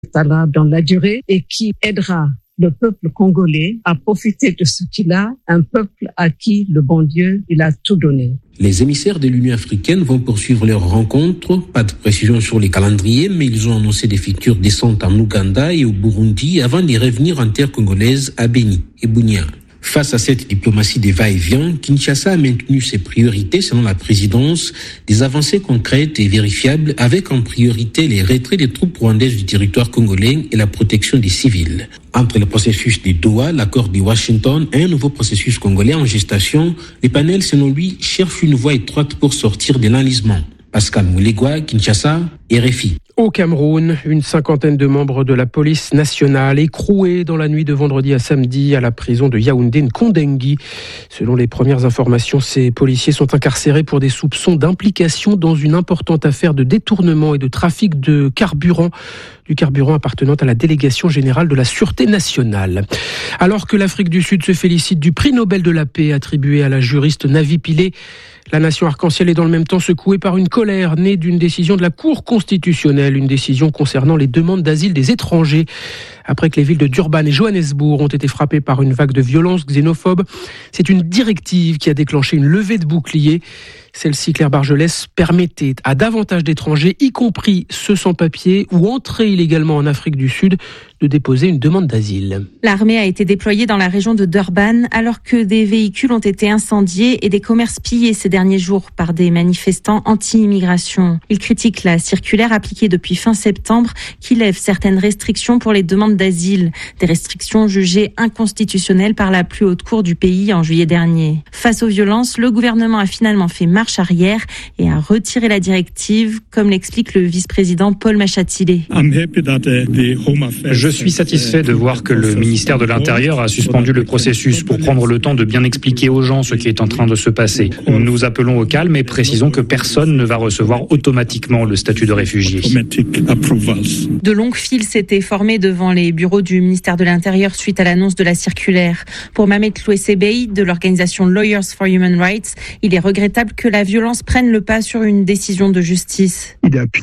là dans la durée et qui aidera le peuple congolais à profiter de ce qu'il a, un peuple à qui le bon Dieu, il a tout donné. Les émissaires de l'Union africaine vont poursuivre leur rencontre. Pas de précision sur les calendriers, mais ils ont annoncé des futures descentes en Ouganda et au Burundi avant de revenir en terre congolaise à Beni et Bunia. Face à cette diplomatie des va-et-vient, Kinshasa a maintenu ses priorités selon la présidence, des avancées concrètes et vérifiables avec en priorité les retraits des troupes rwandaises du territoire congolais et la protection des civils. Entre le processus de Doha, l'accord de Washington et un nouveau processus congolais en gestation, les panels, selon lui, cherchent une voie étroite pour sortir de l'enlisement. Pascal Moulegua, Kinshasa, RFI. Au Cameroun, une cinquantaine de membres de la police nationale écroués dans la nuit de vendredi à samedi à la prison de Yaoundé-Nkondengui. Selon les premières informations, ces policiers sont incarcérés pour des soupçons d'implication dans une importante affaire de détournement et de trafic de carburant, du carburant appartenant à la délégation générale de la Sûreté nationale. Alors que l'Afrique du Sud se félicite du prix Nobel de la paix attribué à la juriste Navi Pillay, la nation arc-en-ciel est dans le même temps secouée par une colère née d'une décision de la Cour constitutionnelle, une décision concernant les demandes d'asile des étrangers. Après que les villes de Durban et Johannesburg ont été frappées par une vague de violences xénophobes, c'est une directive qui a déclenché une levée de boucliers. Celle-ci, Claire Bargelès, permettait à davantage d'étrangers, y compris ceux sans papier ou entrés illégalement en Afrique du Sud, de déposer une demande d'asile. L'armée a été déployée dans la région de Durban alors que des véhicules ont été incendiés et des commerces pillés ces derniers jours par des manifestants anti-immigration. Ils critiquent la circulaire appliquée depuis fin septembre qui lève certaines restrictions pour les demandes d'asile, des restrictions jugées inconstitutionnelles par la plus haute cour du pays en juillet dernier. Face aux violences, le gouvernement a finalement fait marche arrière et a retiré la directive, comme l'explique le vice-président Paul Machatilé. Je suis satisfait de voir que le ministère de l'Intérieur a suspendu le processus pour prendre le temps de bien expliquer aux gens ce qui est en train de se passer. Nous appelons au calme et précisons que personne ne va recevoir automatiquement le statut de réfugié. De longues files s'étaient formées devant les bureaux du ministère de l'Intérieur suite à l'annonce de la circulaire. Pour Mamet Loué-Sebei de l'organisation Lawyers for Human Rights, il est regrettable que la violence prenne le pas sur une décision de justice.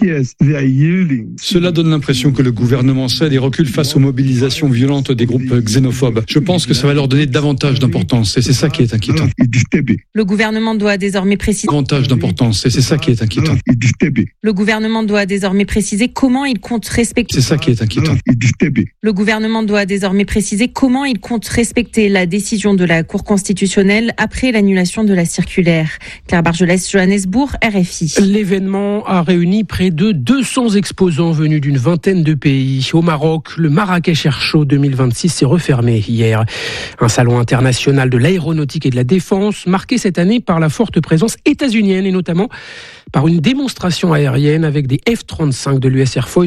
Cela donne l'impression que le gouvernement cède et recule face aux mobilisations violentes des groupes xénophobes. Je pense que ça va leur donner davantage d'importance et c'est ça qui est inquiétant. Le gouvernement doit désormais préciser Le gouvernement doit désormais préciser comment il compte respecter. C'est ça qui est inquiétant. Le gouvernement doit désormais préciser comment il compte respecter la décision de la Cour constitutionnelle après l'annulation de la circulaire. Claire Bargelès, Johannesburg, RFI. L'événement a réuni près de 200 exposants venus d'une vingtaine de pays. Au Maroc, le Marrakech Air Show 2026 s'est refermé hier. Un salon international de l'aéronautique et de la défense, marqué cette année par la forte présence états-unienne et notamment par une démonstration aérienne avec des F-35 de l'US Air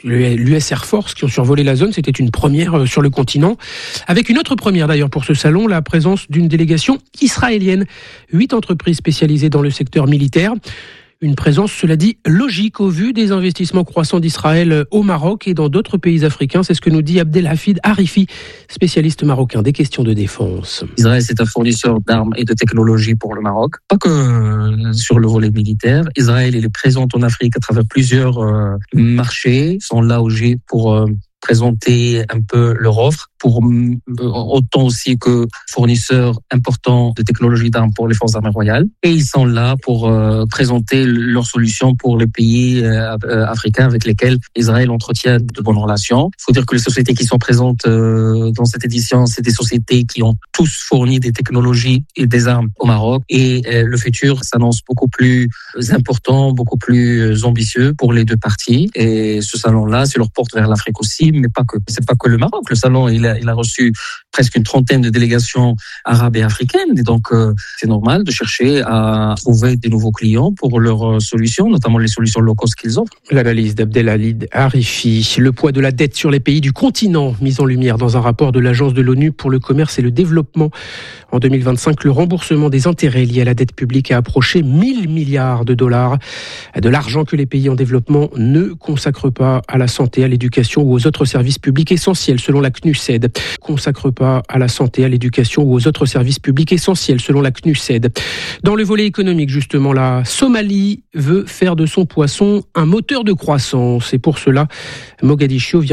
Force qui ont survolé la zone. C'était une première sur le continent. Avec une autre première d'ailleurs pour ce salon, la présence d'une délégation israélienne. 8 entreprises spécialisées dans le secteur militaire. Une présence, cela dit, logique au vu des investissements croissants d'Israël au Maroc et dans d'autres pays africains. C'est ce que nous dit Abdelhafid Harifi, spécialiste marocain des questions de défense. Israël, c'est un fournisseur d'armes et de technologies pour le Maroc. Pas que sur le volet militaire. Israël, il est présent en Afrique à travers plusieurs marchés. Ils sont là pour présenter un peu leur offre, pour autant aussi que fournisseurs importants de technologies d'armes pour les forces armées royales. Et ils sont là pour présenter leurs solutions pour les pays africains avec lesquels Israël entretient de bonnes relations. Il faut dire que les sociétés qui sont présentes dans cette édition, c'est des sociétés qui ont tous fourni des technologies et des armes au Maroc. Et le futur s'annonce beaucoup plus important, beaucoup plus ambitieux pour les deux parties. Et ce salon-là, c'est leur porte vers l'Afrique aussi, mais pas que. C'est pas que le Maroc. Le salon, il a reçu presque une trentaine de délégations arabes et africaines. Et donc, c'est normal de chercher à trouver des nouveaux clients pour leurs solutions, notamment les solutions low cost qu'ils offrent. L'analyse d'Abdelhafid Harifi. Le poids de la dette sur les pays du continent, mis en lumière dans un rapport de l'Agence de l'ONU pour le commerce et le développement. En 2025, le remboursement des intérêts liés à la dette publique a approché 1 000 milliards de dollars. De l'argent que les pays en développement ne consacrent pas à la santé, à l'éducation ou aux autres services publics essentiels, selon la CNUSED. Consacre pas à la santé, à l'éducation ou aux autres services publics essentiels, selon la CNUSED. Dans le volet économique, justement, la Somalie veut faire de son poisson un moteur de croissance. Et pour cela, Mogadiscio vient